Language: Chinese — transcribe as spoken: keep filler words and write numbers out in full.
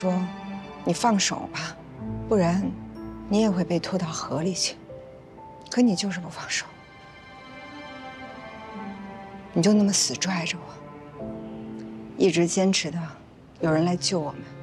说：“你放手吧，不然你也会被拖到河里去。”可你就是不放手，你就那么死拽着我，一直坚持的有人来救我们。